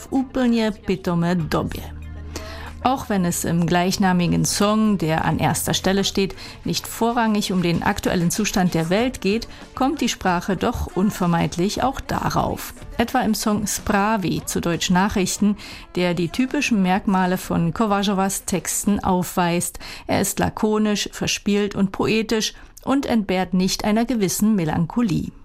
v úplně pitome době. Auch wenn es im gleichnamigen Song, der an erster Stelle steht, nicht vorrangig um den aktuellen Zustand der Welt geht, kommt die Sprache doch unvermeidlich auch darauf. Etwa im Song Zprávy, zu Deutsch Nachrichten, der die typischen Merkmale von Kovařovas Texten aufweist. Er ist lakonisch, verspielt und poetisch und entbehrt nicht einer gewissen Melancholie.